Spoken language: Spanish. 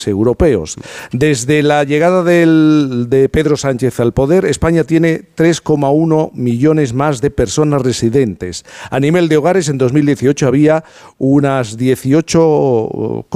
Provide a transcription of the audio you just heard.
europeos. Desde la llegada de Pedro Sánchez al poder, España tiene 3,1 millones más de personas residentes. A nivel de hogares, en 2018 había unas 18